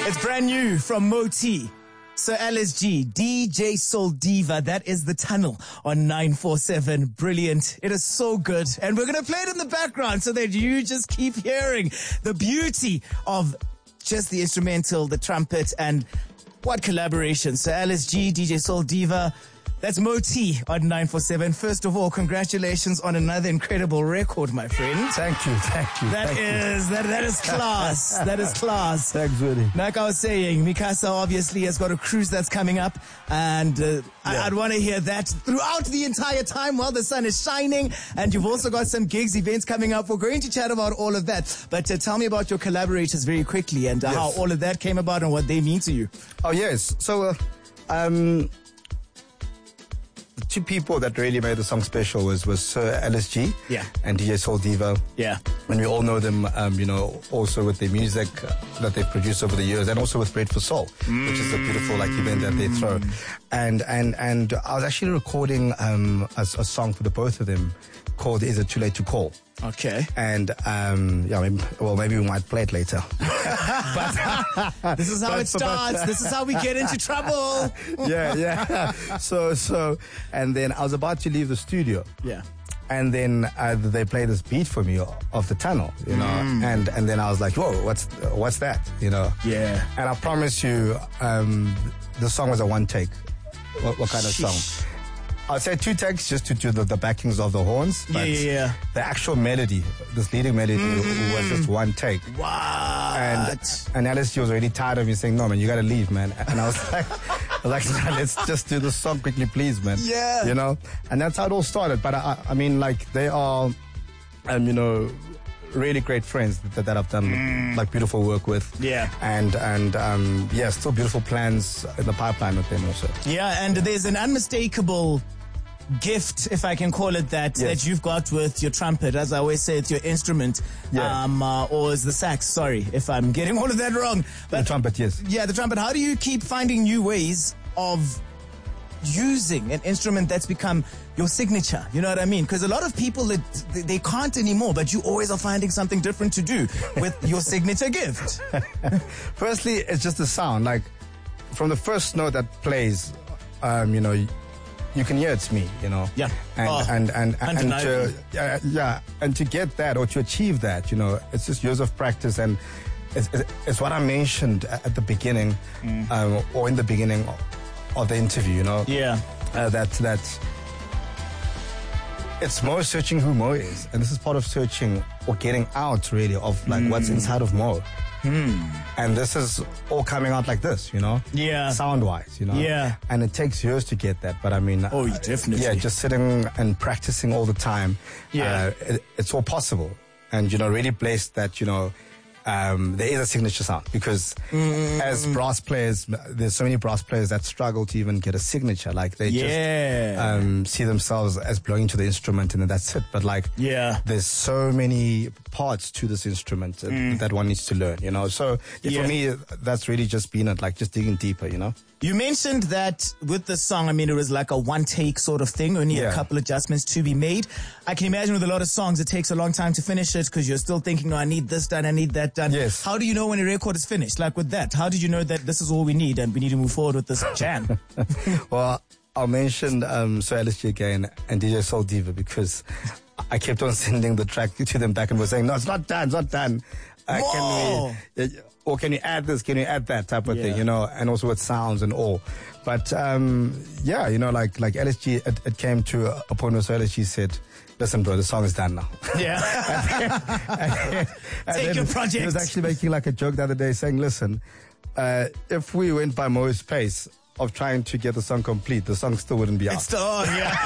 It's brand new from Moti. So LSG, DJ Soul Diva, that is The Tunnel on 947. Brilliant. It is so good. And we're going to play it in the background so that you just keep hearing the beauty of just the instrumental, the trumpet, and what collaboration. So LSG, DJ Soul Diva, that's Moti on 947. First of all, congratulations on another incredible record, my friend. Thank you. That is class. That is class. Thanks, Willie. Like I was saying, Mikasa obviously has got a cruise that's coming up, and I'd want to hear that throughout the entire time while the sun is shining. And you've also got some gigs, events coming up. We're going to chat about all of that. But tell me about your collaborators very quickly and how all of that came about and what they mean to you. Oh, yes. So, the two people that really made the song special was Sir LSG and DJ Soul Diva. Yeah. And we all know them, also with their music that they've produced over the years, and also with Bread for Soul, which is a beautiful event that they throw. And I was actually recording a song for the both of them called Is It Too Late to Call? Okay. And maybe we might play it later. But this is how it starts. This is how we get into trouble. Yeah. So, and then I was about to leave the studio. Yeah. And then they play this beat for me of The Tunnel, and then I was like, whoa, what's that, Yeah. And I promise you, the song was a one take. What kind of song? I'd say 2 takes just to do the backings of the horns. But yeah. the actual melody, this leading melody, was just 1 take. Wow. And LSG was already tired of me saying, no, man, you got to leave, man. And I was like, nah, let's just do the song quickly, please, man. Yeah. And that's how it all started. But I mean, they are, really great friends that I've done beautiful work with. Yeah. And still beautiful plans in the pipeline with them also. Yeah, and there's an unmistakable gift, if I can call it that, that you've got with your trumpet. As I always say, it's your instrument. Or is the sax, sorry, if I'm getting all of that wrong. But the trumpet, yes. Yeah, the trumpet. How do you keep finding new ways of using an instrument that's become your signature? You know what I mean? Because a lot of people, they can't anymore, but you always are finding something different to do with your signature gift. Firstly, it's just the sound. From the first note that plays, you can hear it's me, Yeah. And to get that or to achieve that, it's just years of practice, and it's what I mentioned at the beginning, or in the beginning of the interview, Yeah. That it's Mo searching who Mo is, and this is part of searching or getting out really of what's inside of Mo. And this is all coming out like this, Yeah. sound-wise, Yeah. And it takes years to get that, but I mean, definitely. Yeah, just sitting and practicing all the time. Yeah. It's all possible, and really blessed that there is a signature sound, because as brass players, there's so many brass players that struggle to even get a signature. They just see themselves as belonging to the instrument, and then that's it. But there's so many parts to this instrument that one needs to learn, So for me, that's really just been it, just digging deeper, You mentioned that with the song, it was like a one take sort of thing, only a couple adjustments to be made. I can imagine with a lot of songs, it takes a long time to finish it because you're still thinking, I need this done, I need that done. Yes. How do you know when a record is finished? With that, how did you know that this is all we need and we need to move forward with this jam? Well, I'll mention Sir LSG again and DJ Soul Diva, because I kept on sending the track to them back and was saying, no, it's not done, Can you add this? Can you add that type of thing, and also with sounds and all. But, like LSG, it came to a point where LSG said, listen, bro, the song is done now. Yeah. Take your project. He was actually making a joke the other day saying, listen, if we went by Mo's pace of trying to get the song complete, the song still wouldn't be out. It's still on,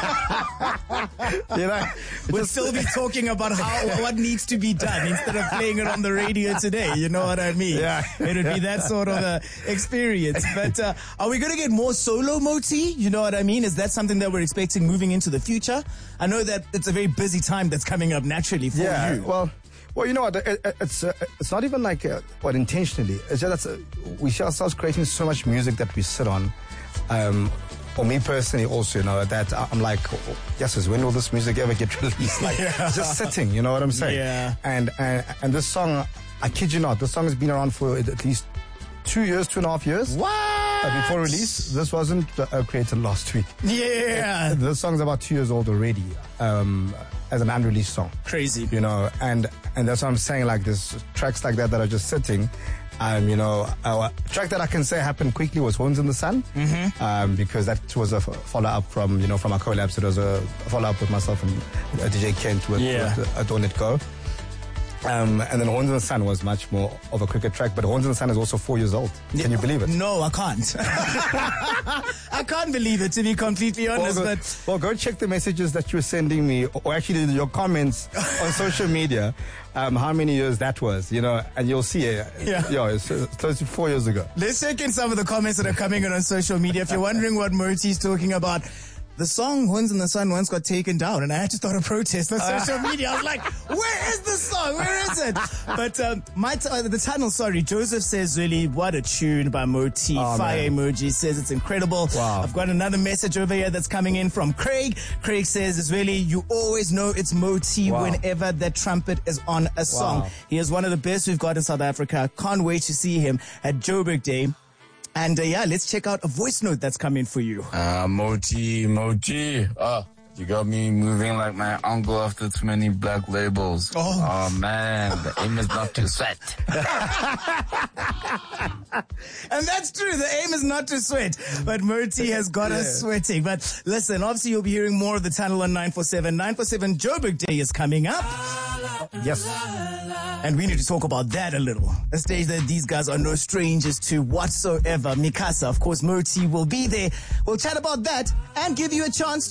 We'll still be talking about what needs to be done instead of playing it on the radio today. You know what I mean? Yeah. It would be that sort of experience. But are we going to get more solo Moti? You know what I mean? Is that something that we're expecting moving into the future? I know that it's a very busy time that's coming up naturally for you. Well, you know what? It's not even intentionally. It's just we see ourselves creating so much music that we sit on. For me personally, also, that I'm like, yes, when will this music ever get released? Just sitting, you know what I'm saying? Yeah. And this song, I kid you not, this song has been around for at least 2.5 years. What? Before release, this wasn't created last week. Yeah. The song's about 2 years old already, as an unreleased song. Crazy. You know, and that's what I'm saying, like, there's tracks like that are just sitting. You know, a track that I can say happened quickly was Horns in the Sun, because that was a follow-up from our collabs. It was a follow-up with myself and DJ Kent with Don't Let Go. And then Horns in the Sun was much more of a quicker track, but Horns in the Sun is also 4 years old. Can you believe it? No, I can't. I can't believe it, to be completely honest. Well, go check the messages that you were sending me, or actually your comments on social media, how many years that was, you know, and you'll see it. It's close to 4 years ago. Let's check in some of the comments that are coming in on social media. If you're wondering what Moti's talking about, the song Horns in the Sun once got taken down, and I had to start a protest on social media. I was like, where is the song? Where is it? But the tunnel, Joseph says, really, what a tune by Moti. Fire emoji says it's incredible. Wow. I've got another message over here that's coming in from Craig. Craig says, it's really, you always know it's Moti whenever that trumpet is on a song. Wow. He is one of the best we've got in South Africa. Can't wait to see him at Joburg Day. And let's check out a voice note that's coming for you. Moti. Oh, you got me moving like my uncle after too many black labels. Oh man, the aim is not to sweat. And that's true. The aim is not to sweat. But Moti has got us sweating. But listen, obviously you'll be hearing more of the tunnel on 947. 947 Joburg Day is coming up. Yes. And we need to talk about that a little. A stage that these guys are no strangers to whatsoever. Mi Casa, of course, Moti will be there. We'll chat about that and give you a chance